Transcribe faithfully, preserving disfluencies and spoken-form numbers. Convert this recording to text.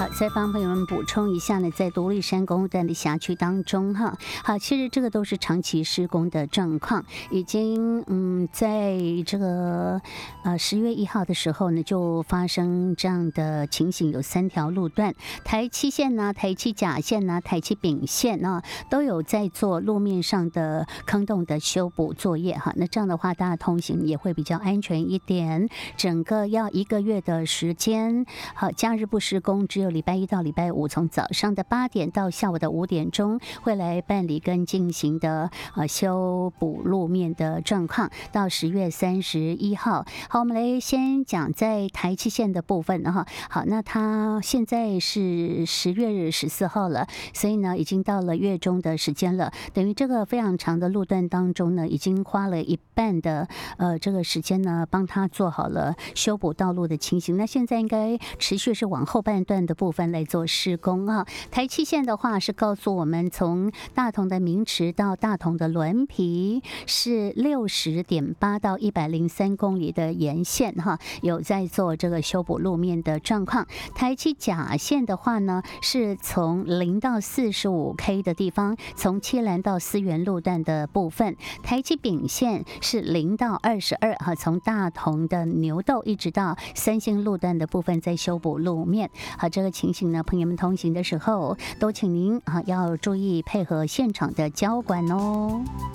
好，再帮朋友们补充一下呢，在独立山公路段的辖区当中哈，好，其实这个都是长期施工的状况，已经嗯，在这个呃十月一号的时候呢，就发生这样的情形，有三条路段，台七线呐、台七甲线呐、台七丙线呢、都有在做路面上的坑洞的修补作业哈。那这样的话，大家通行也会比较安全一点。整个要一个月的时间，好，假日不施工，只有礼拜一到礼拜五，从早上的八点到下午的五点钟，会来办理跟进行的呃修补路面的状况。到十月三十一号，好，我们来先讲在台七线的部分哈。好，那它现在是十月十四号了，所以呢，已经到了月中的时间了，等于这个非常长的路段当中呢，已经花了一半的呃这个时间呢，帮他做好了修补道路的情形。那现在应该持续是往后半段的部分来做施工啊。台七线的话是告诉我们，从大同的明池到大同的轮皮是六十点八到一百零三公里的沿线哈，有在做这个修补路面的状况。台七甲线的话呢，是从零到四十五 K 的地方，从七兰到思源路段的部分。台七丙线是零到二十二哈，从大同的牛斗一直到三星路段的部分在修补路面。好，这个情形呢，朋友们通行的时候都请您啊要注意配合现场的交管哦。